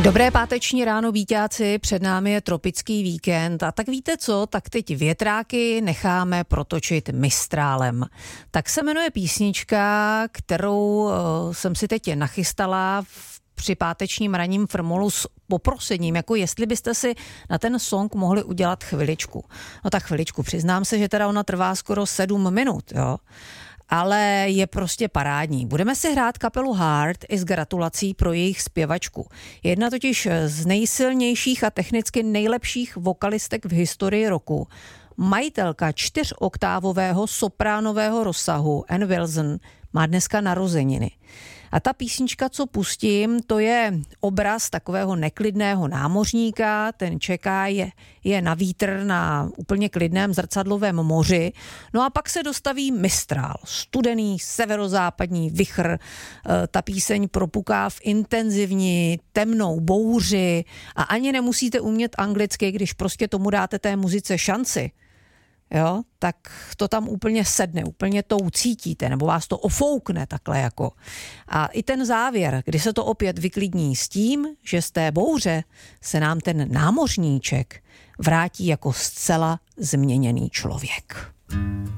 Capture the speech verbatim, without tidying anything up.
Dobré páteční ráno, víťáci, před námi je tropický víkend a tak víte co, tak teď větráky necháme protočit Mistrálem. Tak se jmenuje písnička, kterou uh, jsem si teď nachystala v při pátečním ranním Frmolu s poprosením, jako jestli byste si na ten song mohli udělat chviličku. No tak chviličku, přiznám se, že teda ona trvá skoro sedm minut, jo. Ale je prostě parádní. Budeme si hrát kapelu Heart i s gratulací pro jejich zpěvačku. Jedna totiž z nejsilnějších a technicky nejlepších vokalistek v historii roku. Majitelka čtyřoktávového sopránového rozsahu Ann Wilson má dneska narozeniny. A ta písnička, co pustím, to je obraz takového neklidného námořníka, ten čeká, je, je na vítr na úplně klidném zrcadlovém moři, no a pak se dostaví Mistrál, studený severozápadní vichr, ta píseň propuká v intenzivní temnou bouři a ani nemusíte umět anglicky, když prostě tomu dáte té muzice šanci. Jo, tak to tam úplně sedne, úplně to ucítíte, nebo vás to ofoukne takhle jako. A i ten závěr, kdy se to opět vyklidní s tím, že z té bouře se nám ten námořníček vrátí jako zcela změněný člověk.